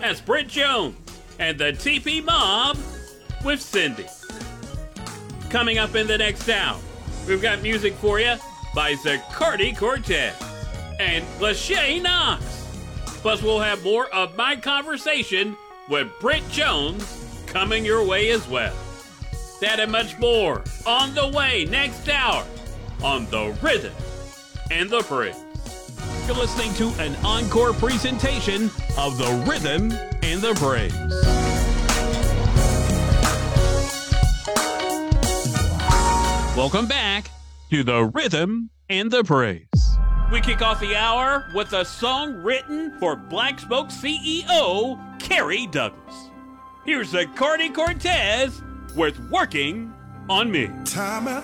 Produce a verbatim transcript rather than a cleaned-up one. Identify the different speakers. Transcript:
Speaker 1: That's Brent Jones and the T P Mob with Cindy. Coming up in the next hour, we've got music for you by Zacardi Cortez and Lachey Knox. Plus, we'll have more of my conversation with Brent Jones coming your way as well. That and much more on the way next hour on The Rhythm and the Praise. You're listening to an encore presentation of The Rhythm and the Praise. Welcome back to The Rhythm and the Praise. We kick off the hour with a song written for Black Smoke C E O, Carrie Douglas. Here's Zacardi Cortez with Working on Me.
Speaker 2: Time